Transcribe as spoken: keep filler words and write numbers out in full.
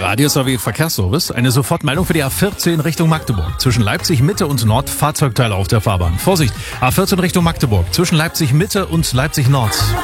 Radius A W Verkehrsservice. Eine Sofortmeldung für die A vierzehn Richtung Magdeburg. Zwischen Leipzig Mitte und Nord Fahrzeugteile auf der Fahrbahn. Vorsicht, A vierzehn Richtung Magdeburg. Zwischen Leipzig Mitte und Leipzig Nord.